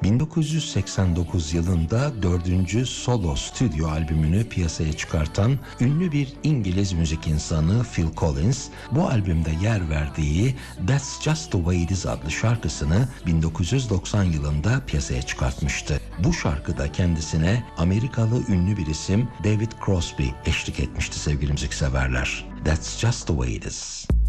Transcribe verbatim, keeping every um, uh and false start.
bin dokuz yüz seksen dokuz yılında dördüncü solo stüdyo albümünü piyasaya çıkartan ünlü bir İngiliz müzik insanı Phil Collins, bu albümde yer verdiği That's Just the Way It Is adlı şarkısını bin dokuz yüz doksan yılında piyasaya çıkartmıştı. Bu şarkıda kendisine Amerikalı ünlü bir isim David Crosby eşlik etmişti sevgili müzikseverler. That's Just the Way It Is.